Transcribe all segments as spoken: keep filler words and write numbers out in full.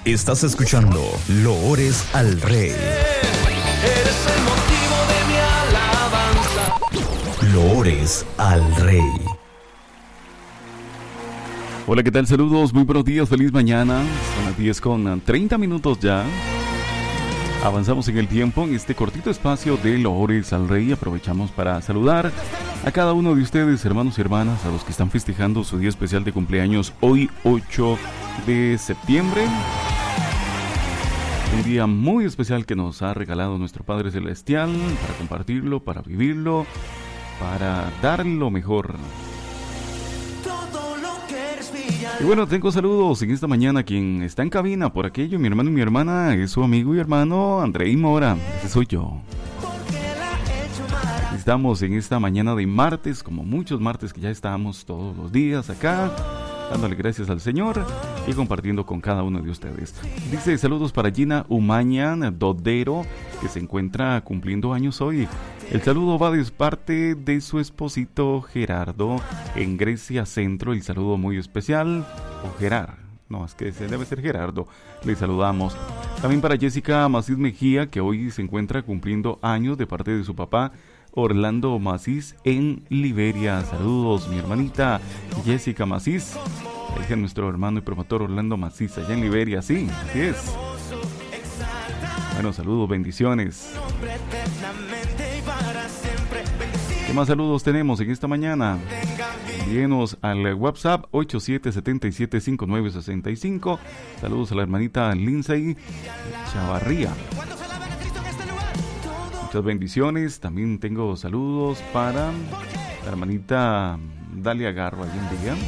Estás escuchando Loores al Rey. Eres el motivo de mi alabanza. Loores al Rey. Hola, ¿qué tal? Saludos, muy buenos días, feliz mañana. Son las diez con treinta minutos ya. Avanzamos en el tiempo en este cortito espacio de Loores al Rey. Aprovechamos para saludar a cada uno de ustedes, hermanos y hermanas, a los que están festejando su día especial de cumpleaños hoy, ocho de septiembre. Un día muy especial que nos ha regalado nuestro Padre Celestial para compartirlo, para vivirlo, para dar lo mejor. Y bueno, tengo saludos en esta mañana. Quien está en cabina por aquello, mi hermano y mi hermana, es su amigo y hermano Andrei Mora. Ese soy yo. Estamos en esta mañana de martes, como muchos martes que ya estamos todos los días acá, dándole gracias al Señor y compartiendo con cada uno de ustedes. Dice saludos para Gina Umaña Dodero, que se encuentra cumpliendo años hoy. El saludo va de parte de su esposito Gerardo en Grecia Centro. El saludo muy especial, o Gerard, no, es que se debe ser Gerardo. Le saludamos. También para Jessica Macís Mejía, que hoy se encuentra cumpliendo años de parte de su papá Orlando Macís en Liberia. Saludos, mi hermanita Jessica Macís, hija de nuestro hermano y promotor Orlando Macís allá en Liberia. Sí, así es. Bueno, saludos, bendiciones. ¿Qué más saludos tenemos en esta mañana? Envíenos al WhatsApp ocho siete siete siete cinco nueve seis cinco. Saludos a la hermanita Lindsay Chavarría. Muchas bendiciones. También tengo saludos para la hermanita Dalia Garro allí en Villa.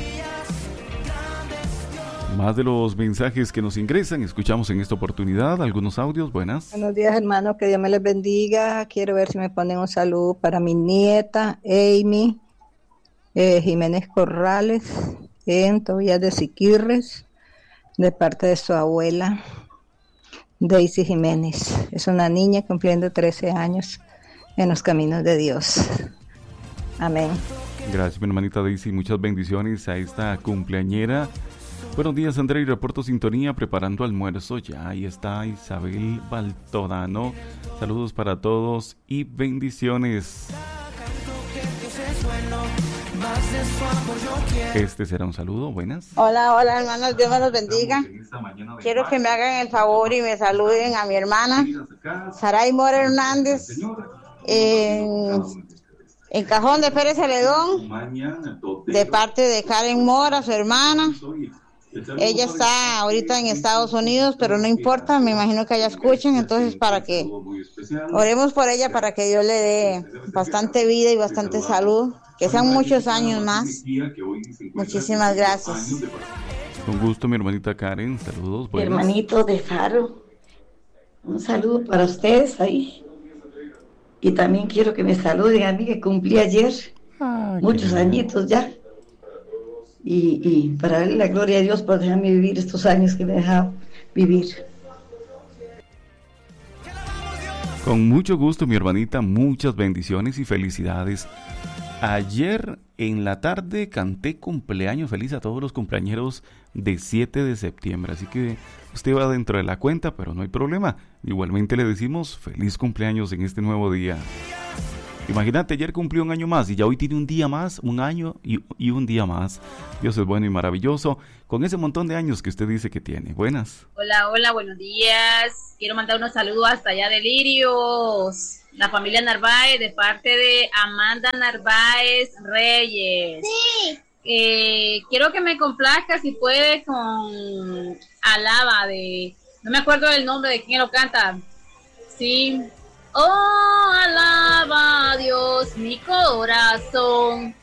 Más de los mensajes que nos ingresan, escuchamos en esta oportunidad algunos audios. Buenas. Buenos días, hermanos, que Dios me les bendiga. Quiero ver si me ponen un saludo para mi nieta Amy eh, Jiménez Corrales en Tobías de Siquirres, de parte de su abuela Daisy Jiménez. Es una niña cumpliendo trece años en los caminos de Dios. Amén. Gracias, mi hermanita Daisy. Muchas bendiciones a esta cumpleañera. Buenos días, André, y reporto sintonía preparando almuerzo. Ya ahí está Isabel Baltodano. Saludos para todos y bendiciones. Este será un saludo. Buenas. Hola, hola, hermanos, Dios me los bendiga. Quiero que me hagan el favor y me saluden a mi hermana Saray Mora Hernández en, en Cajón de Pérez Celedón, de parte de Karen Mora, su hermana. Ella está ahorita en Estados Unidos, pero no importa, me imagino que ella escuchen, entonces para que oremos por ella, para que Dios le dé bastante vida y bastante salud, que sean muchos años más. Muchísimas gracias. Con gusto, mi hermanita Karen, saludos. Buenas. Hermanito de Faro, un saludo para ustedes ahí. Y también quiero que me saluden a mí, que cumplí ayer, ah, muchos añitos ya. Y, y para darle la gloria a Dios por dejarme vivir estos años que me ha dejado vivir. Con mucho gusto, mi hermanita, muchas bendiciones y felicidades. Ayer en la tarde canté cumpleaños feliz a todos los cumpleañeros de siete de septiembre, así que usted va dentro de la cuenta, pero no hay problema. Igualmente le decimos feliz cumpleaños en este nuevo día. Imagínate, ayer cumplió un año más y ya hoy tiene un día más, un año y, y un día más. Dios es bueno y maravilloso con ese montón de años que usted dice que tiene. Buenas. Hola, hola, buenos días. Quiero mandar unos saludos hasta allá de Lirios, la familia Narváez, de parte de Amanda Narváez Reyes. Sí. Eh, quiero que me complazca, si puede, con Alaba de... No me acuerdo del nombre de quién lo canta. Sí. Oh, alaba a Dios mi corazón